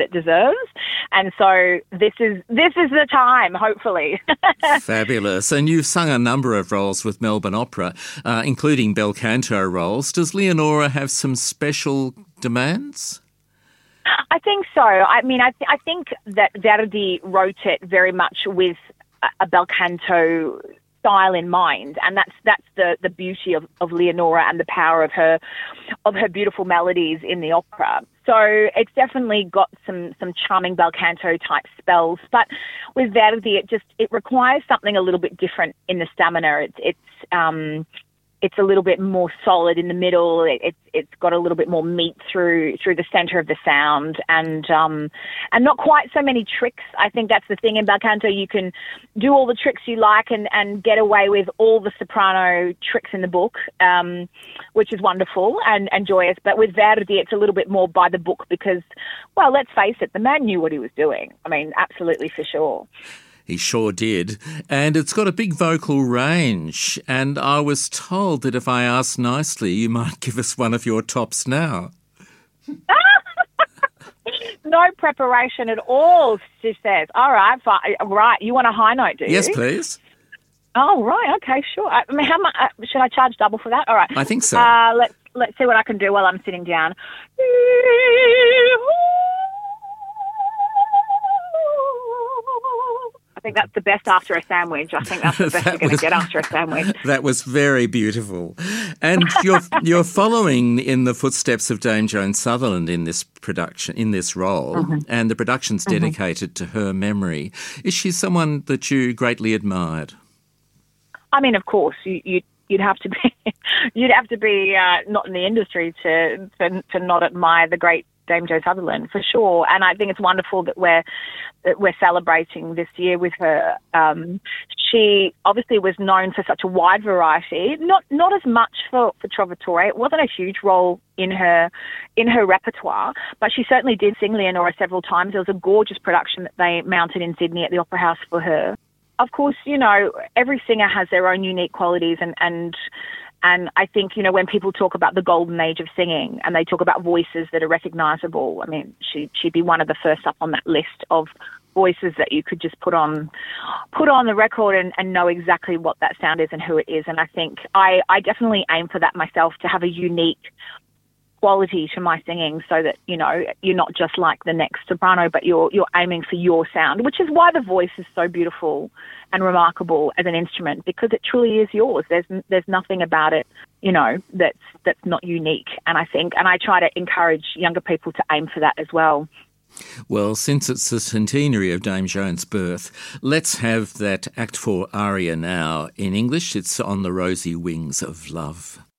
it deserves. And so this is the time, hopefully. Fabulous. And you've sung a number of roles with Melbourne Opera, including bel canto roles. Does Leonora have some special demands? I think so. I mean, I think that Verdi wrote it very much with a bel canto style in mind, and that's the beauty of Leonora and the power of her beautiful melodies in the opera. So it's definitely got some charming bel canto type spells, but with Verdi it requires something a little bit different in the stamina. It's a little bit more solid in the middle. It's got a little bit more meat through the center of the sound, and not quite so many tricks. I think that's the thing in bel canto. You can do all the tricks you like and get away with all the soprano tricks in the book, which is wonderful and joyous. But with Verdi, it's a little bit more by the book because, well, let's face it, the man knew what he was doing. I mean, absolutely for sure. He sure did. And it's got a big vocal range. And I was told that if I asked nicely, you might give us one of your tops now. No preparation at all, she says. All right, right. You want a high note, do you? Yes, please. Oh, right. Okay, sure. I mean, how much should I charge double for that? All right. I think so. Let's see what I can do while I'm sitting down. I think that's the best after a sandwich. I think that's the best you're going to get after a sandwich. That was very beautiful. And you're following in the footsteps of Dame Joan Sutherland in this production, in this role, and the production's dedicated to her memory. Is she someone that you greatly admired? I mean, of course, you'd have to be not in the industry to not admire the great Dame Jo Sutherland, for sure. And I think it's wonderful that we're celebrating this year with her. She obviously was known for such a wide variety, not as much for Trovatore. It wasn't a huge role in her repertoire, but she certainly did sing Leonora several times. There was a gorgeous production that they mounted in Sydney at the Opera House for her. Of course, you know, every singer has their own unique qualities, and I think, you know, when people talk about the golden age of singing and they talk about voices that are recognisable, I mean, she'd be one of the first up on that list of voices that you could just put on the record and know exactly what that sound is and who it is. And I think I definitely aim for that myself, to have a unique quality to my singing, so that, you know, you're not just like the next soprano, but you're aiming for your sound, which is why the voice is so beautiful and remarkable as an instrument, because it truly is yours. There's nothing about it, you know, that's not unique. And I try to encourage younger people to aim for that as well. Well, since it's the centenary of Dame Joan's birth, let's have that Act 4 aria now in English. It's On the Rosy Wings of Love.